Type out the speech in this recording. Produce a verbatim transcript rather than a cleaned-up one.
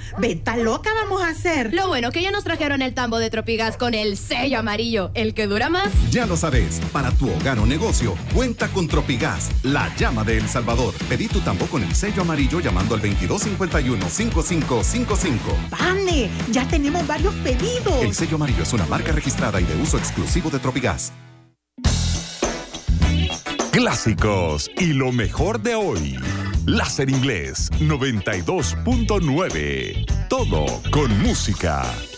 Venta loca vamos a hacer. Lo bueno que ya nos trajeron el tambo de Tropigas con el sello amarillo, el que dura más. Ya lo sabes, para tu hogar o negocio, cuenta con Tropigas, la llama de El Salvador. Pedí tu tambo con el sello amarillo llamando al veintidós cincuenta y uno, cincuenta y cinco cincuenta y cinco. ¡Vane! Ya tenemos varios pedidos. El sello amarillo es una marca registrada y de uso exclusivo de Tropigas. Clásicos y lo mejor de hoy. Láser Inglés noventa y dos punto nueve. Todo con música.